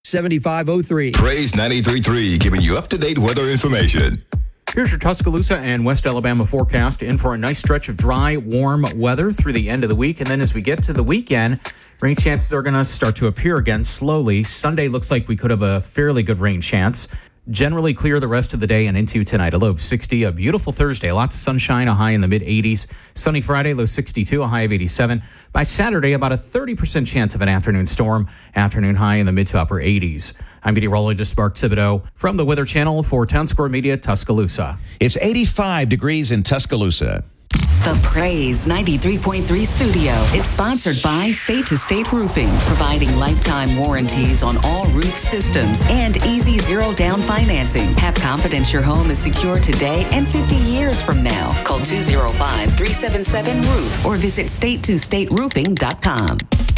7503. Praise 93.3, giving you up-to-date weather information. Here's your Tuscaloosa and West Alabama forecast. In for a nice stretch of dry, warm weather through the end of the week. And then as we get to the weekend, rain chances are going to start to appear again slowly. Sunday looks like we could have a fairly good rain chance. Generally clear the rest of the day and into tonight. A low of 60. A beautiful Thursday. Lots of sunshine, a high in the mid-80s. Sunny Friday, low 62, a high of 87. By Saturday, about a 30% chance of an afternoon storm. Afternoon high in the mid to upper 80s. I'm meteorologist Mark Thibodeau from the Weather Channel for Town Square Media, Tuscaloosa. It's 85 degrees in Tuscaloosa. The Praise 93.3 studio is sponsored by State to State Roofing, providing lifetime warranties on all roof systems and easy zero down financing. Have confidence your home is secure today and 50 years from now. Call 205-377-ROOF or visit state2stateroofing.com.